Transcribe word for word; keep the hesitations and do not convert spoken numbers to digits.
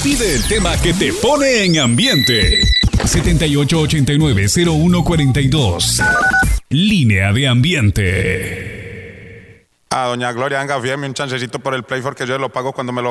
Pide el tema que te pone en ambiente. setenta y ocho ochenta y nueve cero uno cuarenta y dos. Línea de ambiente. A doña Gloria, venga, fíjeme un chancecito por el Play porque yo lo pago cuando me lo